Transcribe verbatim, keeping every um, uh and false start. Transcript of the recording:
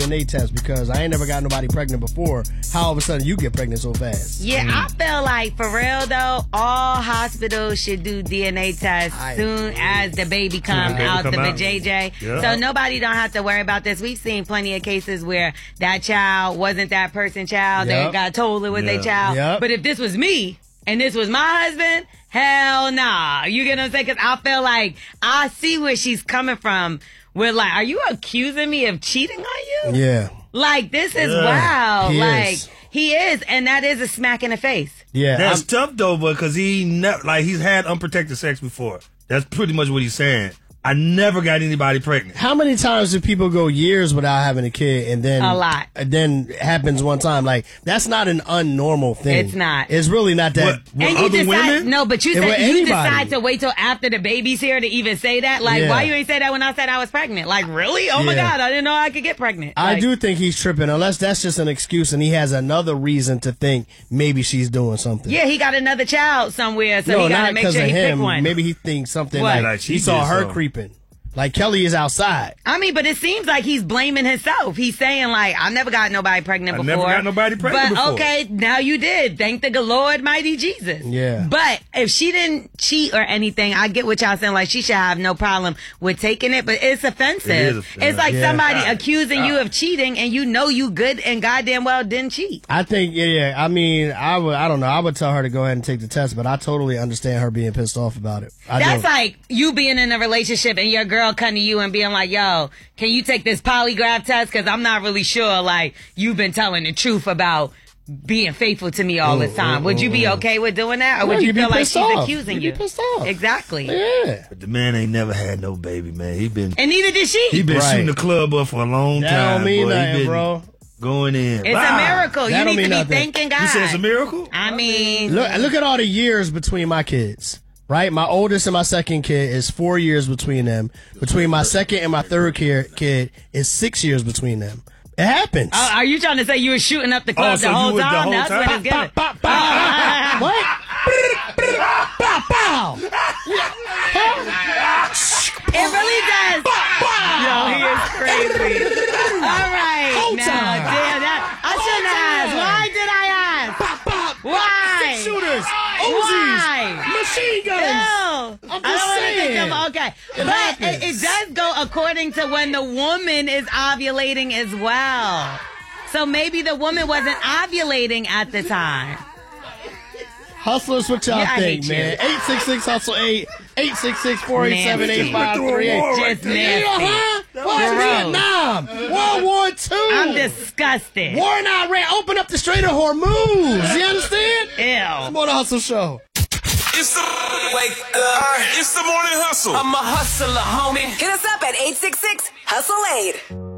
D N A test because I ain't never got nobody pregnant before. How all of a sudden you get pregnant so fast? Yeah, mm. I feel like, for real though, all hospitals should do D N A tests I soon agree. as the baby come the out the vajayjay. Yeah. So nobody don't have to worry about this. We've seen plenty of cases where that child wasn't that person's child. Yep. They got told it was yep. their child. Yep. But if this was me and this was my husband, hell nah. You get what I'm saying? Because I feel like I see where she's coming from. We're like, are you accusing me of cheating on you? Yeah. Like, this is yeah. wild. He like, is. he is, and that is a smack in the face. Yeah. That's I'm, tough, though, because he never, like, he's had unprotected sex before. That's pretty much what he's saying. I never got anybody pregnant. How many times do people go years without having a kid and then a lot? Then it happens one time? Like, that's not an unnormal thing. It's not. It's really not that. What, and other you decide, women? No, but you said you decide to wait till after the baby's here to even say that. Like, yeah. why you ain't say that when I said I was pregnant? Like, really? Oh yeah. my God, I didn't know I could get pregnant. I like, do think he's tripping, unless that's just an excuse and he has another reason to think maybe she's doing something. Yeah, he got another child somewhere, so no, he got to make sure he him. pick one. Maybe he thinks something what? like, like he saw her so. creeping. Like Kelly is outside. I mean, but it seems like he's blaming himself. He's saying, like, I never got nobody pregnant I before. never got nobody pregnant but, before. But, okay, now you did. Thank the Lord mighty Jesus. Yeah. But if she didn't cheat or anything, I get what y'all saying. Like, she should have no problem with taking it, but it's offensive. It is offensive. It's like yeah. somebody God. accusing God. you of cheating, and you know you good and goddamn well didn't cheat. I think, yeah, yeah. I mean, I would, I don't know. I would tell her to go ahead and take the test, but I totally understand her being pissed off about it. I That's do. like you being in a relationship and your girl coming to you and being like, yo, can you take this polygraph test? Because I'm not really sure, like, you've been telling the truth about being faithful to me all this time. Would you be okay with doing that? Or would yeah, you feel like she's off. accusing You'd you? Be pissed off. Exactly. Yeah. But the man ain't never had no baby, man. He been And neither did she. He been right. shooting the club up for a long that time. That don't mean boy. nothing, bro. Going in. It's wow. a miracle. That you need to be nothing. thanking God. You said it's a miracle? I mean. Look, look at all the years between my kids. Right? My oldest and my second kid is four years between them. Between my second and my third kid, kid is six years between them. It happens. Uh, are you trying to say you were shooting up the club oh, so the, whole the time? whole That's time? what it's giving. Bow, bow, bow. What? Bow, bow. It really does. Yo, he is crazy. All right. Whole now, time. damn, that, I shouldn't ask. Why did I ask? Why? Six shooters. Why? Machine guns. No. I'm just I don't saying. Think of, okay. It but it, it does go according to when the woman is ovulating as well. So maybe the woman wasn't ovulating at the time. Hustlers, what y'all Yeah, I think, hate man? you. eight six six hustle eight eight six six, four eight seven, eight five three eight. Just nasty. Uh-huh. War in Vietnam. World War Two. I'm disgusted. War in Iran. Open up the Strait of Hormuz. You understand? Ew. Come on, the Hustle Show. It's the wake up. It's the morning hustle. I'm a hustler, homie. Hit us up at eight six six, hustle eight.